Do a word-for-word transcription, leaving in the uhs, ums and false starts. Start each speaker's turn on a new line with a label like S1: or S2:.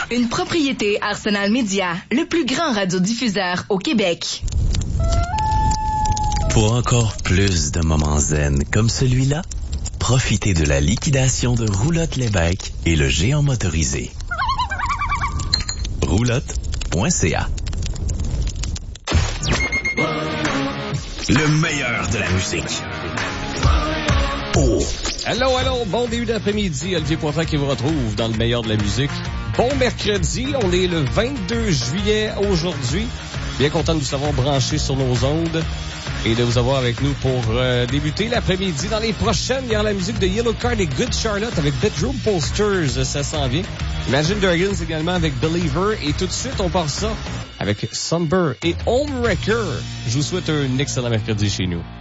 S1: Une propriété Arsenal Média, le plus grand radiodiffuseur au Québec.
S2: Pour encore plus de moments zen comme celui-là, profitez de la liquidation de Roulotte Lévesque et le géant motorisé. roulotte point c a. Le meilleur de la musique. Oh!
S3: Allô, allô, bon début d'après-midi. Olivier Poitras qui vous retrouve dans le meilleur de la musique. Bon mercredi, on est le vingt-deux juillet aujourd'hui. Bien content de vous savoir branchés sur nos ondes et de vous avoir avec nous pour euh, débuter l'après-midi. Dans les prochaines, il y aura la musique de Yellow Card et Good Charlotte avec Bedroom Posters, ça s'en vient. Imagine Dragons également avec Believer. Et tout de suite, on part ça avec Somber et Homewrecker. Je vous souhaite un excellent mercredi chez nous.